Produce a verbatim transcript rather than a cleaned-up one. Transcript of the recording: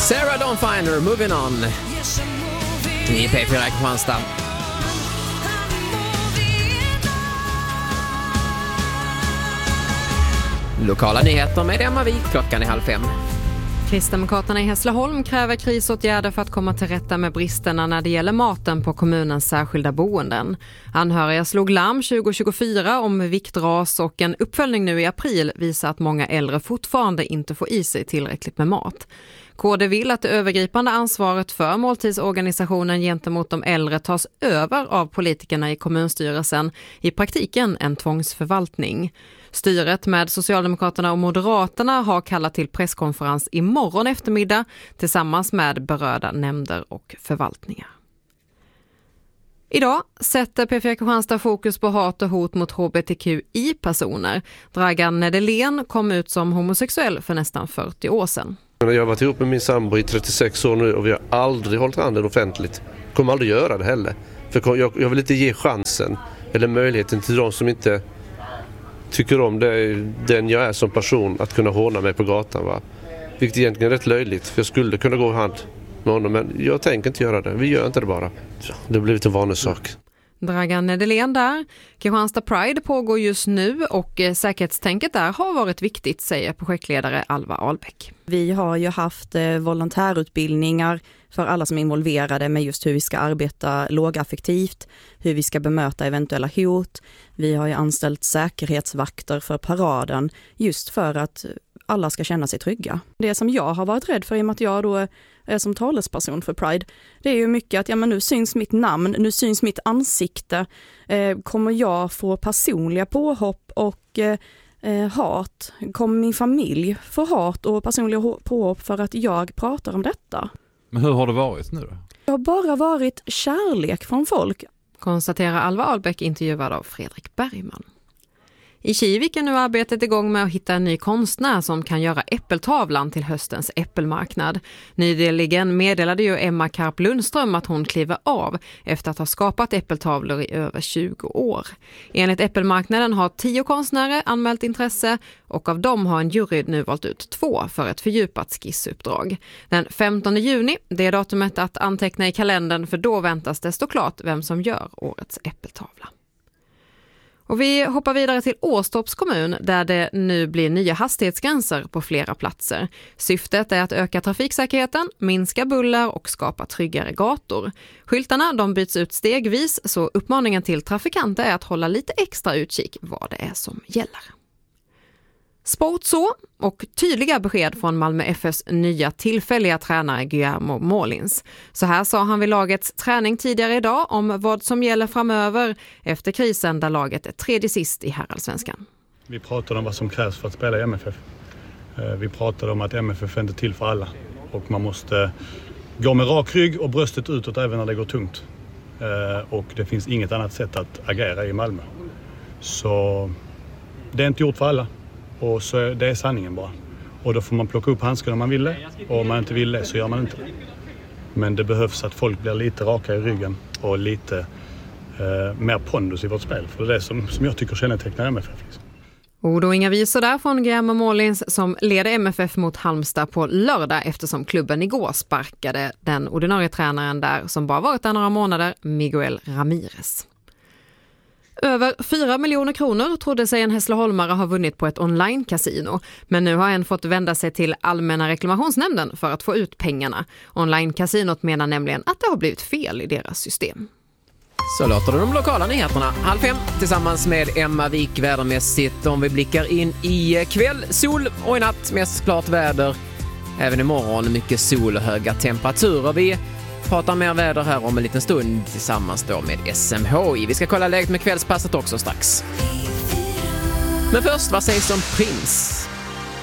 Sarah Dawn Finer, Moving On. I P fyra i Kristianstad. Lokala nyheter med Emma Wik, klockan är halv fem. Kristdemokraterna i Hässleholm kräver krisåtgärder för att komma till rätta med bristerna när det gäller maten på kommunens särskilda boenden. Anhöriga slog larm tjugo tjugofyra om viktras och en uppföljning nu i april visar att många äldre fortfarande inte får i sig tillräckligt med mat. K D vill att det övergripande ansvaret för måltidsorganisationen gentemot de äldre tas över av politikerna i kommunstyrelsen, i praktiken en tvångsförvaltning. Styret med Socialdemokraterna och Moderaterna har kallat till presskonferens imorgon eftermiddag tillsammans med berörda nämnder och förvaltningar. Idag sätter P fyra Kristianstad fokus på hat och hot mot H B T Q I-personer. Dragan Nedelén kom ut som homosexuell för nästan fyrtio år sedan. Jag har varit ihop med min sambo i trettiosex år nu och vi har aldrig hållit handen offentligt. Kommer aldrig göra det heller. För jag, jag vill inte ge chansen eller möjligheten till de som inte tycker om det, den jag är som person, att kunna håna mig på gatan. Va? Vilket egentligen är rätt löjligt, för jag skulle kunna gå i hand med honom, men jag tänker inte göra det. Vi gör inte det bara. Det har blivit en vanlig sak. Dragan Nedelén där. Kristianstad Pride pågår just nu och säkerhetstänket där har varit viktigt, säger projektledare Alva Ahlbäck. Vi har ju haft eh, volontärutbildningar för alla som är involverade med just hur vi ska arbeta lågaffektivt, hur vi ska bemöta eventuella hot. Vi har ju anställt säkerhetsvakter för paraden just för att alla ska känna sig trygga. Det som jag har varit rädd för, i och med att jag då är som talesperson för Pride, det är ju mycket att ja, men nu syns mitt namn, nu syns mitt ansikte. Eh, kommer jag få personliga påhopp och eh, hat? Kommer min familj få hat och personliga påhopp för att jag pratar om detta? Men hur har det varit nu då? Det har bara varit kärlek från folk. Konstaterar Alva Ahlbäck, intervjuad av Fredrik Bergman. I Kivik är nu arbetet igång med att hitta en ny konstnär som kan göra äppeltavlan till höstens äppelmarknad. Nyligen meddelade ju Emma Karp Lundström att hon kliver av efter att ha skapat äppeltavlor i över tjugo år. Enligt äppelmarknaden har tio konstnärer anmält intresse och av dem har en jury nu valt ut två för ett fördjupat skissuppdrag. Den femtonde juni, det är datumet att anteckna i kalendern, för då väntas det stå klart vem som gör årets äppeltavla. Och vi hoppar vidare till Åstorps kommun där det nu blir nya hastighetsgränser på flera platser. Syftet är att öka trafiksäkerheten, minska buller och skapa tryggare gator. Skyltarna de byts ut stegvis, så uppmaningen till trafikanter är att hålla lite extra utkik vad det är som gäller. Sport så, och tydliga besked från Malmö F F:s nya tillfälliga tränare Guillermo Molins. Så här sa han vid lagets träning tidigare idag om vad som gäller framöver efter krisen där laget är tredje sist i herrallsvenskan. Vi pratade om vad som krävs för att spela i M F F. Vi pratade om att M F F är inte till för alla och man måste gå med rak rygg och bröstet utåt även när det går tungt. Och det finns inget annat sätt att agera i Malmö. Så det är inte gjort för alla. Och så är det sanningen bara. Och då får man plocka upp handskarna om man vill det. Och om man inte vill det så gör man inte det. Men det behövs att folk blir lite raka i ryggen och lite eh, mer pondus i vårt spel. För det är det som, som jag tycker kännetecknar M F F. Liksom. Och då inga visor där från Guillermo Molins som leder M F F mot Halmstad på lördag eftersom klubben igår sparkade den ordinarie tränaren där som bara varit där några månader, Miguel Ramirez. Över fyra miljoner kronor trodde sig en hässleholmare ha vunnit på ett online-casino. Men nu har en fått vända sig till Allmänna reklamationsnämnden för att få ut pengarna. Online-casinot menar nämligen att det har blivit fel i deras system. Så låter det de lokala nyheterna. Halv fem tillsammans med Emma Wik vädermässigt. Om vi blickar in i kväll, sol och i natt mest klart väder. Även imorgon mycket sol och höga temperaturer. Vi pratar mer väder här om en liten stund tillsammans då med S M H I. Vi ska kolla läget med kvällspasset också strax. Men först, vad sägs om Prince?